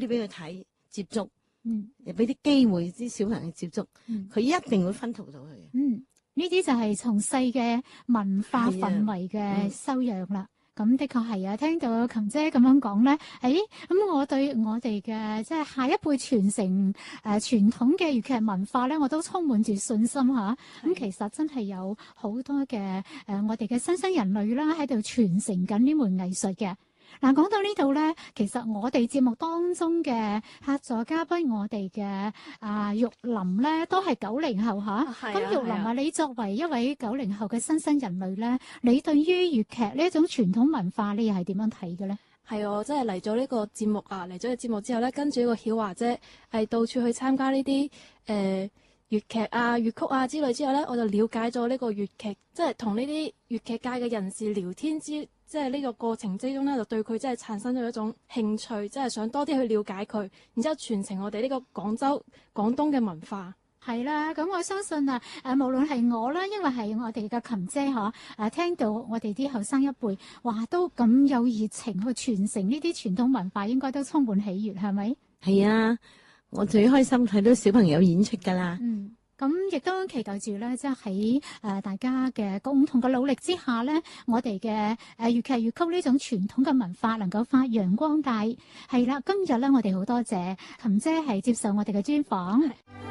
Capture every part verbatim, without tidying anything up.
啲俾佢睇接觸， 嗯， 又俾啲機會啲小朋友接觸，佢、 嗯、 一定會薰陶到佢。 嗯，呢啲就係從細嘅文化氛圍嘅修養啦。咁、嗯、的確係啊，聽到琴姐咁樣講咧，誒、哎，咁我對我哋嘅即係下一輩傳承誒、呃、傳統嘅粵劇文化咧，我都充滿住信心嚇。咁、啊、其實真係有好多嘅誒、呃，我哋嘅新生人類啦喺度傳承緊呢門藝術嘅。嗱，講到呢度咧，其實我哋節目當中嘅客座嘉賓，我哋嘅啊玉林咧，都係九零後嚇。咁、啊、玉林啊，你作為一位九零後嘅新生人類咧，你對於粵劇呢一種傳統文化，你又係點樣睇嘅咧？ 係我真係嚟咗呢個節目啊，嚟咗個節目之後咧，跟住呢個曉華姐係到處去參加呢啲誒粵劇啊、粵曲啊之類之後咧，我就了解咗呢個粵劇，即係同呢啲粵劇界嘅人士聊天之。即係呢個過程之中咧，就對佢真係產生咗一種興趣，即係想多啲去了解佢，然之後傳承我哋呢個廣州、廣東嘅文化。 係啦，咁我相信啊，誒無論係我啦，因為係我哋嘅琴姐嗬，誒聽到我哋啲後生一輩話都咁有熱情去傳承呢啲傳統文化，應該都充滿喜悅，係咪？ 係啊，我最開心睇到小朋友演出㗎啦。 嗯。咁亦都期待住咧，即係喺誒大家嘅共同嘅努力之下咧，我哋嘅誒粵劇粵曲呢種傳統嘅文化能夠發揚光大。係啦，今日咧我哋好多謝琴姐係接受我哋嘅專訪。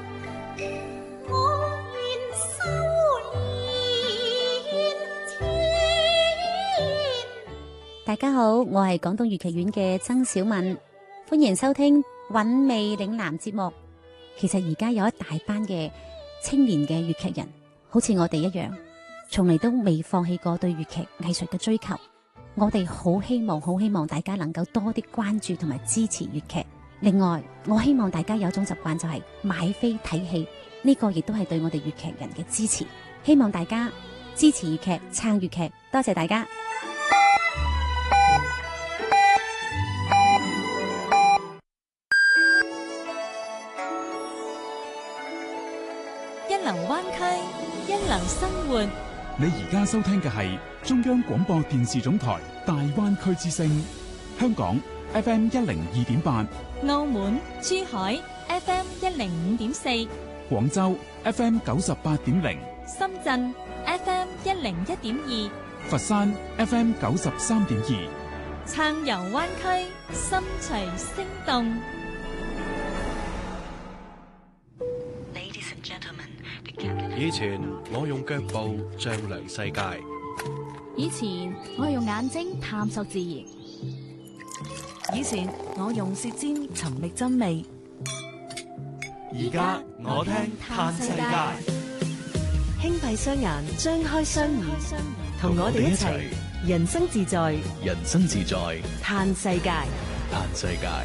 大家好，我係廣東粵劇院嘅曾小敏，歡迎收聽韻味嶺南節目。其實而家有一大班嘅青年嘅粵劇人，好似我哋一樣，從嚟都未放棄過對粵劇藝術嘅追求。我哋好希望，好希望大家能夠多啲關注同埋支持粵劇。另外，我希望大家有一種習慣，就係買飛睇戲，呢個亦都係對我哋粵劇人嘅支持。希望大家支持粵劇，撐粵劇，多謝大家。 一流灣區，一流生活。 你而家收聽嘅係中央廣播電視總台大灣區之聲，香港 F M 一零二點八， 澳門、珠海 F M 一零五點四， 廣州 F M 九十八點零， 深圳 F M 一零一點二， 佛山 F M 九十三點二。 撐遊灣區，心隨聲動。 以前我用腳步丈量世界， 以前我用眼睛探索自然，以前我用舌尖尋覓真味， 而家我聽嘆世界。 輕閉雙眼，張開雙耳，同我哋一齊人生自在， 人生自在嘆世界， 嘆世界。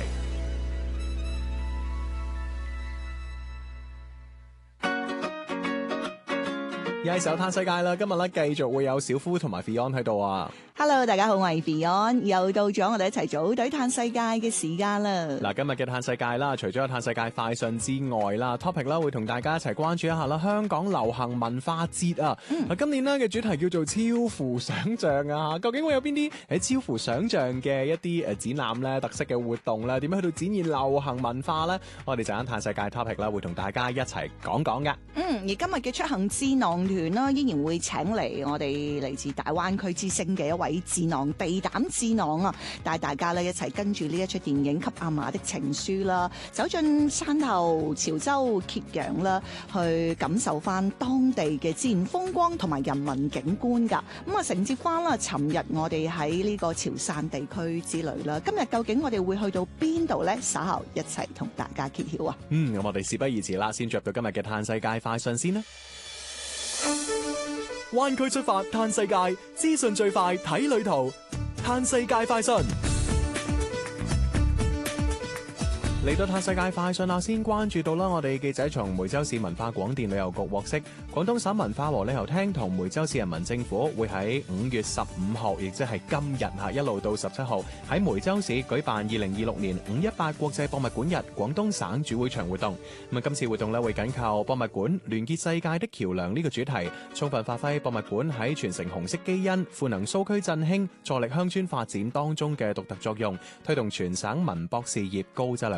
又係手嘆世界啦！今日咧繼續會有小夫同埋 Fion 喺度啊！ Hello， 大家好，我係 Fion，又到咗我哋一齊組隊嘆世界嘅時間啦！ 嗱，今日嘅嘆世界啦，除咗有嘆世界快訊之外啦 ，topic 啦會同大家一齊關注一下啦，香港流行文化節啊！嗱、嗯，今年咧嘅主題叫做超乎想象啊！究竟會有邊啲喺超乎想象嘅一啲誒展覽咧、特色嘅活動咧？點樣去到展現流行文化咧？我哋陣間嘆世界 topic 啦，會同大家一齊講講噶。 嗯，而今日嘅出行智囊團啦，依然會請嚟我哋嚟自大灣區之星嘅一位智囊，地膽智囊啊，帶大家咧一齊跟住呢一出電影《給阿瑪的情書》啦，走進汕頭、潮州、揭陽啦，去感受翻當地嘅自然風光同埋人文景觀噶。咁啊，承接翻啦，尋日我哋喺呢個潮汕地區之旅啦，今日究竟我哋會去到邊度呢？稍後一齊同大家揭曉啊！ 嗯，咁我哋事不宜遲啦，先進入到今日嘅嘆世界快訊先啦。灣區出發嘆世界，資訊最快睇旅途，嘆世界快訊。嚟到嘆世界快訊啦，先關注到啦，我哋記者從梅州市文化廣電旅遊局獲悉，廣東省文化和旅遊廳同梅州市人民政府會喺五月十五號，亦即係今日嚇一路到十七號，喺梅州市舉辦二零二六年五一八國際博物館日廣東省主會場活動。咁啊，今次活動咧會緊靠博物館聯結世界的橋梁呢個主題，充分發揮博物館喺傳承紅色基因、賦能蘇區振興、助力鄉村發展當中嘅獨特作用，推動全省文博事業高質量